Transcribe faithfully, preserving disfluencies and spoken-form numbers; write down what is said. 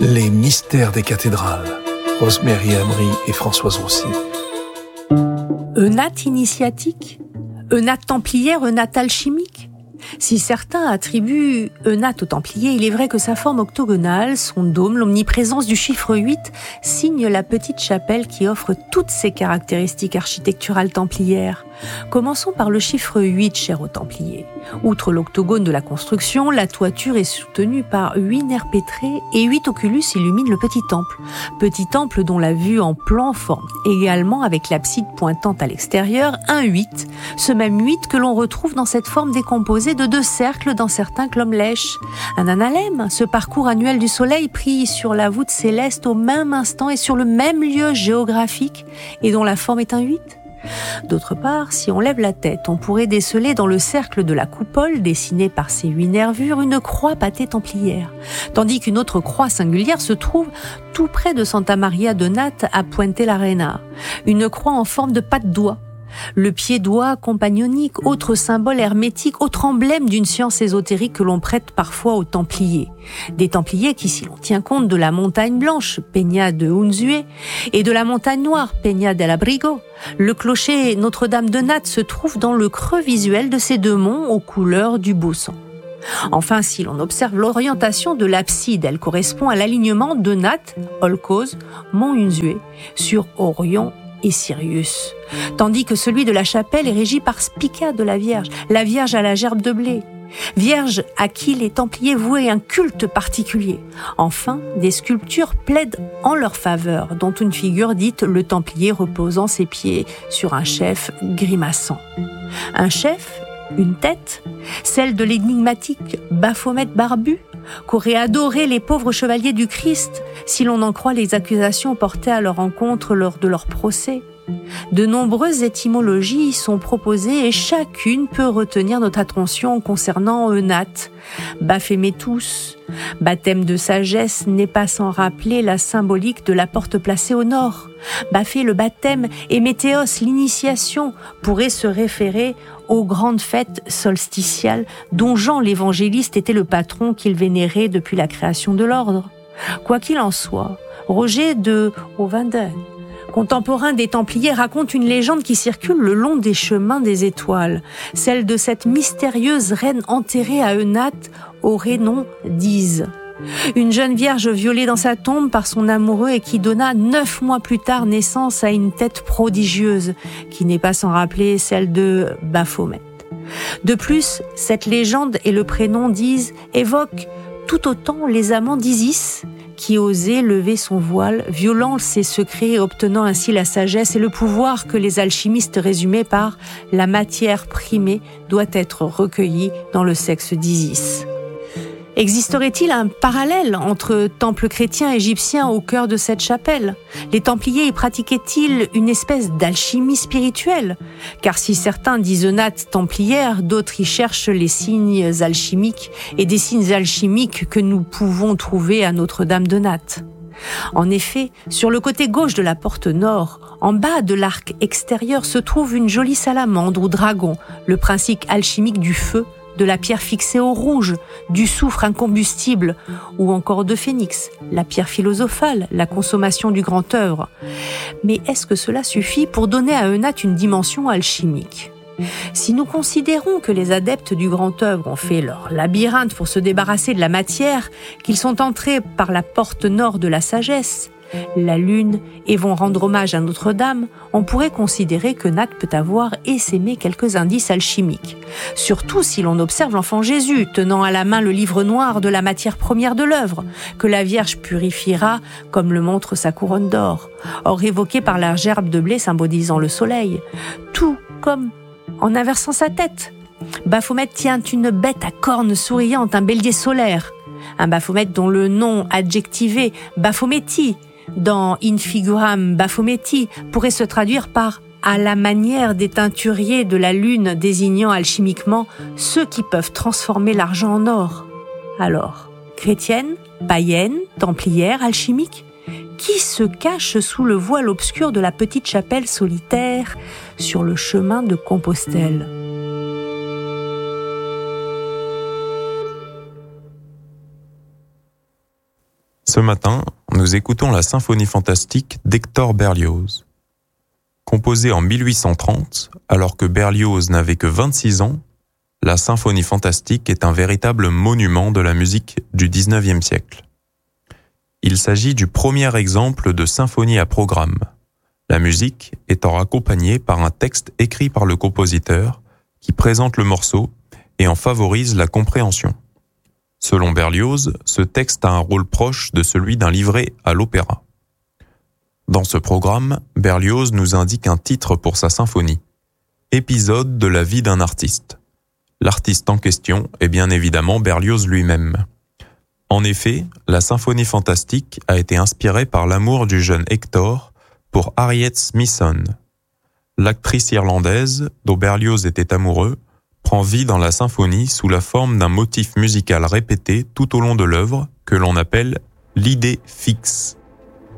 Les mystères des cathédrales. Rosemary Amry et Françoise Roussy. Eunate initiatique, Eunate templière, Eunate alchimique. Si certains attribuent Eunate aux Templiers, il est vrai que sa forme octogonale, son dôme, l'omniprésence du chiffre huit signent la petite chapelle qui offre toutes ses caractéristiques architecturales templières. Commençons par le chiffre huit cher aux Templiers. Outre l'octogone de la construction, la toiture est soutenue par huit nerfs pétrés et huit oculus illuminent le petit temple. Petit temple dont la vue en plan forme également, avec l'abside pointant à l'extérieur, un huit. Ce même huit que l'on retrouve dans cette forme décomposée de deux cercles dans certains clomlèches. Un analème, ce parcours annuel du soleil pris sur la voûte céleste au même instant et sur le même lieu géographique et dont la forme est un huit. D'autre part, si on lève la tête, on pourrait déceler dans le cercle de la coupole, dessinée par ces huit nervures, une croix pâtée templière, tandis qu'une autre croix singulière se trouve tout près de Santa Maria de Nate à Puente l'Arena, une croix en forme de patte d'oie. Le pied-doigt compagnonique, autre symbole hermétique, autre emblème d'une science ésotérique que l'on prête parfois aux Templiers. Des Templiers qui, si l'on tient compte de la montagne blanche, Peña de Unzué, et de la montagne noire, Peña del Abrigo, le clocher Notre-Dame de Nate se trouve dans le creux visuel de ces deux monts aux couleurs du beau sang. Enfin, si l'on observe l'orientation de l'abside, elle correspond à l'alignement de Nate, Olcose, Mont Unzué, sur Orion et Sirius, tandis que celui de la chapelle est régi par Spica de la Vierge, la Vierge à la gerbe de blé, Vierge à qui les Templiers vouaient un culte particulier. Enfin, des sculptures plaident en leur faveur, dont une figure dite le Templier reposant ses pieds sur un chef grimaçant. Un chef, une tête, celle de l'énigmatique Baphomet barbu, qu'auraient adoré les pauvres chevaliers du Christ, si l'on en croit les accusations portées à leur encontre lors de leur procès. De nombreuses étymologies y sont proposées et chacune peut retenir notre attention concernant Eunate. Baphémétus, baptême de sagesse, n'est pas sans rappeler la symbolique de la porte placée au nord. Baphé, le baptême, et Météos, l'initiation, pourrait se référer aux grandes fêtes solsticiales dont Jean l'évangéliste était le patron qu'il vénérait depuis la création de l'ordre. Quoi qu'il en soit, Roger de Ovenden, contemporain des Templiers, raconte une légende qui circule le long des chemins des étoiles, celle de cette mystérieuse reine enterrée à Eunate au nom d'Ise. Une jeune vierge violée dans sa tombe par son amoureux et qui donna neuf mois plus tard naissance à une tête prodigieuse, qui n'est pas sans rappeler celle de Baphomet. De plus, cette légende et le prénom d'Ise évoquent tout autant les amants d'Isis, qui osait lever son voile, violant ses secrets et obtenant ainsi la sagesse et le pouvoir que les alchimistes résumaient par « la matière primée doit être recueillie dans le sexe d'Isis ». Existerait-il un parallèle entre temple chrétien et égyptien au cœur de cette chapelle? Les Templiers y pratiquaient-ils une espèce d'alchimie spirituelle? Car si certains disent Eunate templière, d'autres y cherchent les signes alchimiques et des signes alchimiques que nous pouvons trouver à Notre-Dame de Nate. En effet, sur le côté gauche de la porte nord, en bas de l'arc extérieur, se trouve une jolie salamandre ou dragon, le principe alchimique du feu, de la pierre fixée au rouge, du soufre incombustible, ou encore de phénix, la pierre philosophale, la consommation du grand œuvre. Mais est-ce que cela suffit pour donner à Eunate une dimension alchimique? Si nous considérons que les adeptes du grand œuvre ont fait leur labyrinthe pour se débarrasser de la matière, qu'ils sont entrés par la porte nord de la sagesse, la lune, et vont rendre hommage à Notre-Dame, on pourrait considérer que Nate peut avoir essaimé quelques indices alchimiques. Surtout si l'on observe l'enfant Jésus tenant à la main le livre noir de la matière première de l'œuvre, que la Vierge purifiera comme le montre sa couronne d'or, or évoquée par la gerbe de blé symbolisant le soleil, tout comme en inversant sa tête. Baphomet tient une bête à cornes souriantes, un bélier solaire, un Baphomet dont le nom adjectivé Baphometi, dans In figuram Baphometi, pourrait se traduire par « à la manière des teinturiers de la lune » désignant alchimiquement ceux qui peuvent transformer l'argent en or. Alors, chrétienne, païenne, templière, alchimique, qui se cache sous le voile obscur de la petite chapelle solitaire sur le chemin de Compostelle? Ce matin, nous écoutons la symphonie fantastique d'Hector Berlioz. Composée en mille huit cent trente, alors que Berlioz n'avait que vingt-six ans, la symphonie fantastique est un véritable monument de la musique du dix-neuvième siècle. Il s'agit du premier exemple de symphonie à programme, la musique étant accompagnée par un texte écrit par le compositeur qui présente le morceau et en favorise la compréhension. Selon Berlioz, ce texte a un rôle proche de celui d'un livret à l'opéra. Dans ce programme, Berlioz nous indique un titre pour sa symphonie, Épisode de la vie d'un artiste. L'artiste en question est bien évidemment Berlioz lui-même. En effet, la symphonie fantastique a été inspirée par l'amour du jeune Hector pour Harriet Smithson. L'actrice irlandaise, dont Berlioz était amoureux, prend vie dans la symphonie sous la forme d'un motif musical répété tout au long de l'œuvre que l'on appelle l'idée fixe.